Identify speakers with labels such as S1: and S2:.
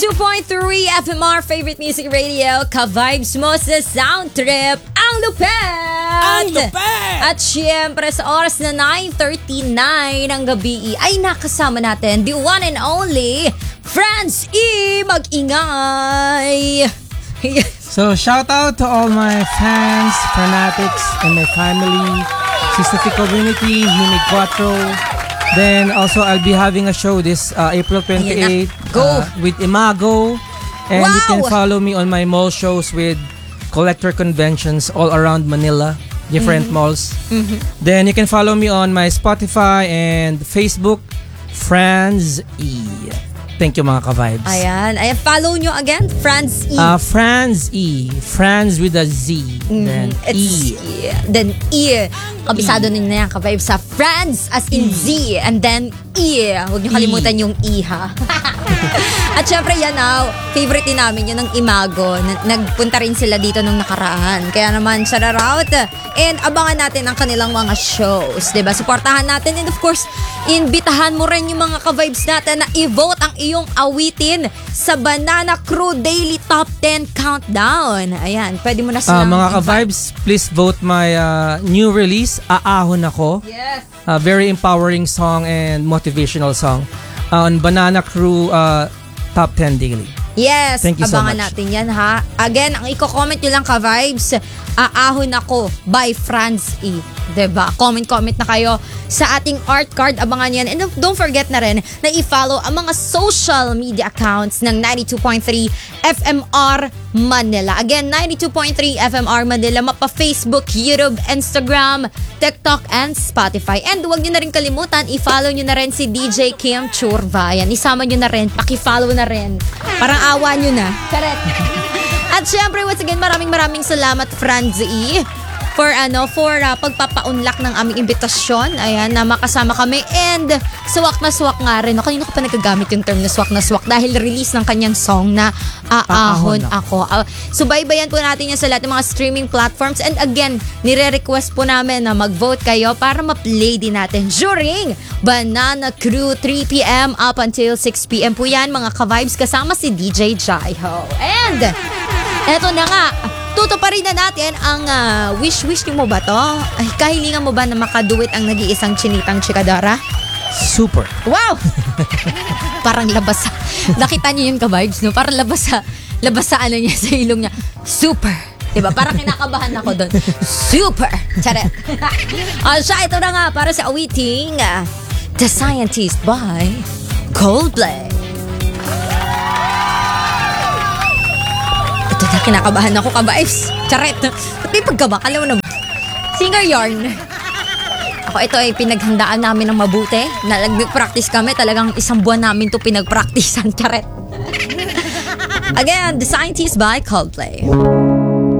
S1: 92.3 FMR Favorite Music Radio. Ka-vibes mo sa Sound Trip. Ang lupet! At syempre sa oras na 9:39 ng gabi ay nakasama natin the one and only Franz E. Mag-ingay.
S2: So shout out to all my fans, fanatics, and my family, Sistifi community, Himig Quattro. Then also I'll be having a show this April 28 with Imago. And you can follow me on my mall shows with collector conventions all around Manila, different malls. Then you can follow me on my Spotify and Facebook, Franz E. Thank you mga ka-vibes.
S1: Ayan. Follow nyo again, Franz E.
S2: Franz E. Franz with a Z. Then E.
S1: Then E. Kabisado ninyo yan ka-vibes sa Franz as in Z. And then E. Huwag nyo kalimutan yung E ha. At syempre yan favorite din namin yun ng Imago. Nagpunta rin sila dito nung nakaraan. Kaya naman shout out. And abangan natin ang kanilang mga shows. Diba? Supportahan natin. And of course, imbitahan mo rin yung mga ka-vibes natin na i-vote ang iyong awitin sa Banana Crew Daily Top 10 Countdown. Ayan, pwede mo na silang
S2: mga ka-vibes, please vote my new release, Aahon Ako.
S1: Yes.
S2: A very empowering song and motivational song on Banana Crew Top 10 Daily.
S1: Yes,
S2: thank you
S1: abangan
S2: so much.
S1: natin yan ha. Again, ang i-comment nyo lang ka-vibes, Aahon Ako by Franz E. Diba? Comment na kayo sa ating art card. Abangan yan. And don't forget na rin na i-follow ang mga social media accounts ng 92.3 FMR Manila. Again, 92.3 FMR Manila. Mapa-Facebook, YouTube, Instagram, TikTok, and Spotify. And huwag nyo na rin kalimutan, i-follow nyo na rin si DJ Kim Churva. Yan, isama nyo na rin. Paki-follow na rin. Parang awa nyo na. Correct. At syempre, once again, maraming salamat, Franz E. for pagpapaunlak ng aming imbitasyon. Ayan, na makasama kami. And swak na swak nga rin. Kanina ko pa nagagamit yung term na swak dahil release ng kanyang song na Aahon Ako. Subaybayan po natin yan sa lahat ng mga streaming platforms. And again, nire-request po namin na mag-vote kayo para ma-play din natin during Banana Crew 3 p.m. up until 6 p.m. po yan, mga ka-vibes, kasama si DJ Jaiho. And eto na nga, tutuparin na natin ang wish mo ba to? Ay, kahilingan mo ba na makaduwit ang nag-iisang chinitang chikadora?
S2: Super.
S1: Wow! Parang labas sa, nakita niyo yung ka-vibes, no? Parang labas sa ano niya, sa ilong niya. Super. Diba? Parang kinakabahan ako doon. Super. Charet. Siya, ito na nga para sa awiting The Scientist by Coldplay. Kinakabahan ako ka-vibes. Charet. Ba't may pagkaba? Alam mo na ba? Singer yarn. Ako, ito ay pinaghandaan namin ng mabuti. Nag-practice kami. Talagang isang buwan namin to pinag-practicean. Charet. Again, The Scientist by Coldplay.